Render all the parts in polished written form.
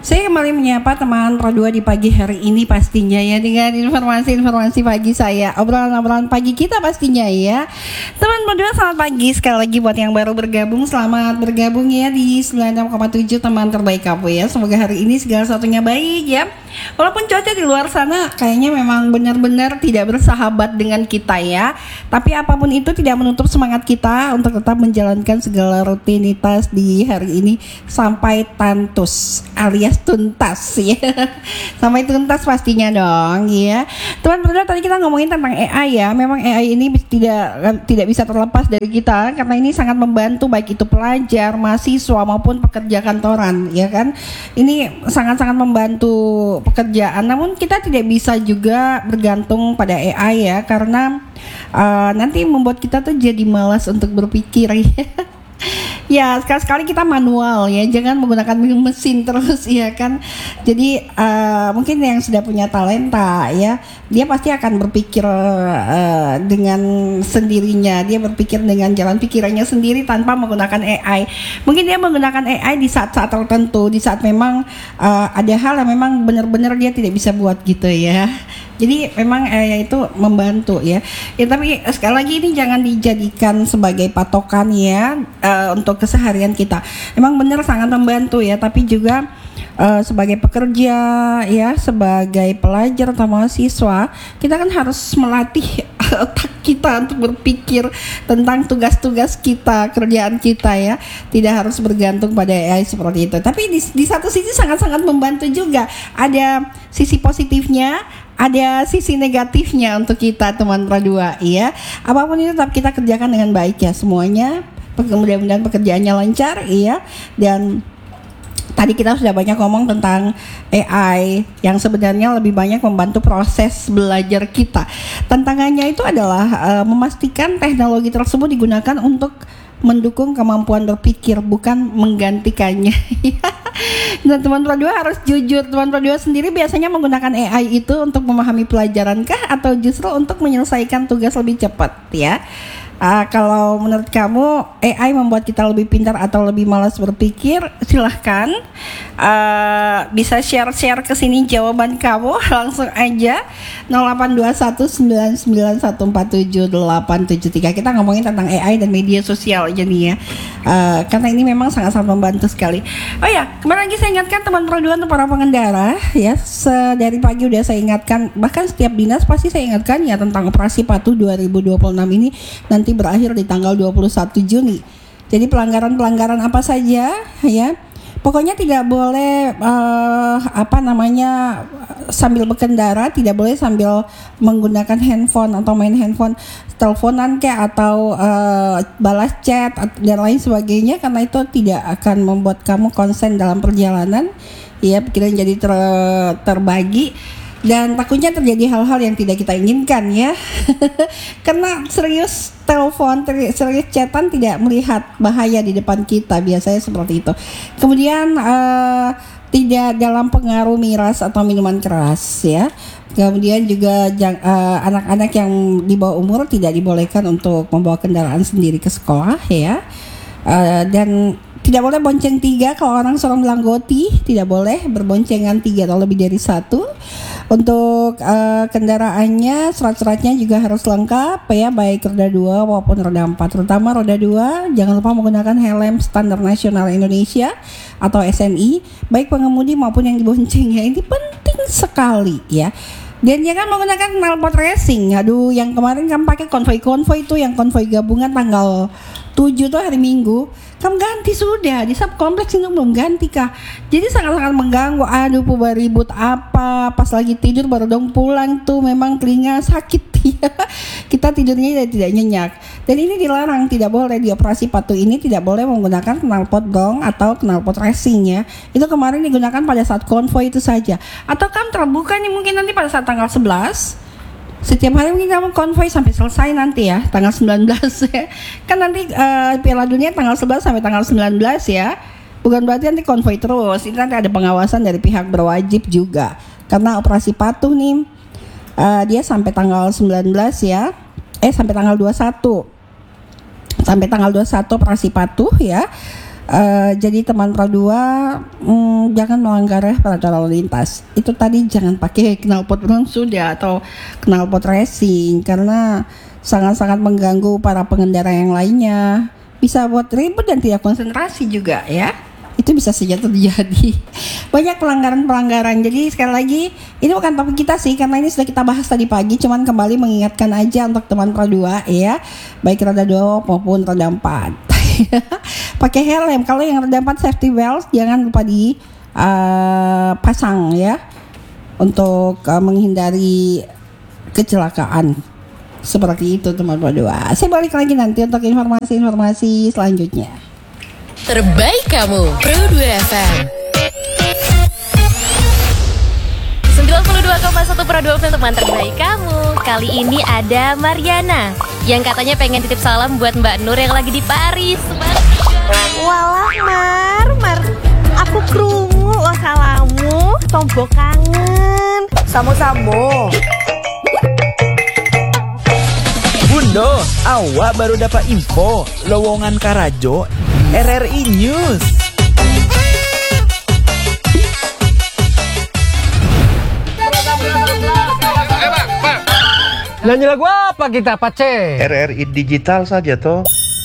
Saya kembali menyapa teman Pro2 di pagi hari ini pastinya ya, dengan informasi-informasi pagi saya, obrolan-obrolan pagi kita pastinya ya. Teman Pro2 selamat pagi sekali lagi buat yang baru bergabung, selamat bergabung ya di 96,7 teman terbaik kamu ya. Semoga hari ini segala sesuatunya baik ya. Walaupun cuaca di luar sana kayaknya memang benar-benar tidak bersahabat dengan kita ya, tapi apapun itu tidak menutup semangat kita untuk tetap menjalankan segala rutinitas di hari ini sampai tantus alias tuntas ya. Sampai tuntas pastinya dong ya. Teman-teman, tadi kita ngomongin tentang AI ya. Memang AI ini tidak bisa terlepas dari kita karena ini sangat membantu baik itu pelajar, mahasiswa maupun pekerja kantoran ya kan. Ini sangat-sangat membantu pekerjaan, namun kita tidak bisa juga bergantung pada AI ya, karena nanti membuat kita tuh jadi malas untuk berpikir ya. Ya, sekali-sekali kita manual ya, jangan menggunakan mesin terus ya kan. Jadi mungkin yang sudah punya talenta ya, dia pasti akan berpikir dengan sendirinya, dia berpikir dengan jalan pikirannya sendiri tanpa menggunakan AI. Mungkin dia menggunakan AI di saat-saat tertentu, di saat memang ada hal yang memang benar-benar dia tidak bisa buat gitu ya. Jadi memang itu membantu ya. Ya tapi sekali lagi ini jangan dijadikan sebagai patokan ya untuk keseharian kita. Memang benar sangat membantu ya, tapi juga sebagai pekerja ya, sebagai pelajar atau mahasiswa, kita kan harus melatih otak kita untuk berpikir tentang tugas-tugas kita, kerjaan kita ya. Tidak harus bergantung pada AI seperti itu. Tapi di satu sisi sangat-sangat membantu juga. Ada sisi positifnya, ada sisi negatifnya untuk kita teman Pro2 ya. Apapun itu tetap kita kerjakan dengan baik ya semuanya. Mudah-mudahan pekerjaannya lancar ya. Dan tadi kita sudah banyak ngomong tentang AI yang sebenarnya lebih banyak membantu proses belajar kita. Tantangannya itu adalah memastikan teknologi tersebut digunakan untuk mendukung kemampuan berpikir, bukan menggantikannya. Nah, teman Pro2 harus jujur, teman Pro2 sendiri biasanya menggunakan AI itu untuk memahami pelajaran kah, atau justru untuk menyelesaikan tugas lebih cepat ya? Kalau menurut kamu AI membuat kita lebih pintar atau lebih malas berpikir, silahkan bisa share ke sini jawaban kamu langsung aja 082199147873. Kita ngomongin tentang AI dan media sosial aja nih ya, karena ini memang sangat-sangat membantu sekali. Oh ya, kemarin lagi saya ingatkan teman Pro2 untuk para pengendara ya, dari pagi udah saya ingatkan, bahkan setiap dinas pasti saya ingatkan ya tentang operasi patuh 2026 ini nanti berakhir di tanggal 21 Juni. Jadi pelanggaran-pelanggaran apa saja ya, pokoknya tidak boleh sambil berkendara, tidak boleh sambil menggunakan handphone atau main handphone, teleponan kayak atau balas chat dan lain sebagainya, karena itu tidak akan membuat kamu konsen dalam perjalanan ya, pikiran jadi terbagi. Dan takutnya terjadi hal-hal yang tidak kita inginkan ya. Karena serius telepon, serius chatan tidak melihat bahaya di depan kita, biasanya seperti itu. Kemudian tidak dalam pengaruh miras atau minuman keras ya. Kemudian juga anak-anak yang di bawah umur tidak dibolehkan untuk membawa kendaraan sendiri ke sekolah ya. Dan tidak boleh bonceng 3, kalau orang seorang bilang goti, tidak boleh berboncengan 3 atau lebih dari 1. Untuk kendaraannya, surat-suratnya juga harus lengkap ya, baik roda 2 maupun roda 4. Terutama roda 2, jangan lupa menggunakan helm standar nasional Indonesia atau SNI, baik pengemudi maupun yang diboncengnya. Ini penting sekali ya. Dan jangan menggunakan knalpot racing. Aduh, yang kemarin kamu pakai konvoi itu, yang konvoi gabungan tanggal 7 tuh hari Minggu, kamu ganti sudah, di sub kompleks itu belum ganti kah? Jadi sangat-sangat mengganggu. Aduh, pubar ribut apa, pas lagi tidur baru dong pulang tuh, memang telinga sakit ya. Kita tidurnya tidak nyenyak. Dan ini dilarang, tidak boleh di operasi patuh ini, tidak boleh menggunakan knalpot gong atau knalpot racing ya. Itu kemarin digunakan pada saat konvoi itu saja. Atau kamu terbuka nih mungkin nanti pada saat tanggal 11. Setiap hari mungkin kamu konvoi sampai selesai nanti ya, tanggal 19 ya. Kan nanti Piala Dunia tanggal 11 sampai tanggal 19 ya. Bukan berarti nanti konvoi terus. Ini nanti ada pengawasan dari pihak berwajib juga. Karena operasi patuh nih dia sampai tanggal 19 ya. Sampai tanggal 21. Sampai tanggal 21 operasi patuh ya. Jadi teman Pro 2 jangan melanggar peraturan lalu lintas. Itu tadi jangan pakai knalpot sudah atau knalpot racing karena sangat-sangat mengganggu para pengendara yang lainnya. Bisa buat ribut dan tidak konsentrasi juga ya. Itu bisa saja terjadi. Banyak pelanggaran-pelanggaran. Jadi sekali lagi ini bukan topik kita sih karena ini sudah kita bahas tadi pagi. Cuman kembali mengingatkan aja untuk teman Pro 2 ya, baik roda 2 maupun roda 4. Pakai helm. Kalau yang roda 4 safety belt jangan lupa di pasang ya untuk menghindari kecelakaan seperti itu teman Pro 2. Saya balik lagi nanti untuk informasi-informasi selanjutnya. Terbaik kamu Pro 2 FM 92,1 Pro 2 FM, teman terbaik kamu. Kali ini ada Mariana yang katanya pengen titip salam buat Mbak Nur yang lagi di Paris. Walah Mar, aku krungu lo salamu, tombok kangen. Samo-samo. Bundo, awak baru dapat info lowongan Karajo RRI News. Nyanyi lagu apa kita, Pace? RRI digital saja toh.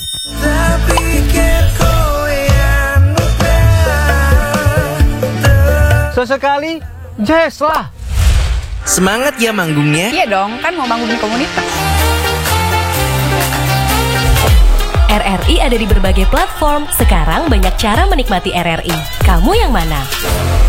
Sesekali jazz lah. Semangat ya manggungnya. Iya dong, kan mau bangun komunitas. RRI ada di berbagai platform. Sekarang banyak cara menikmati RRI. Kamu yang mana?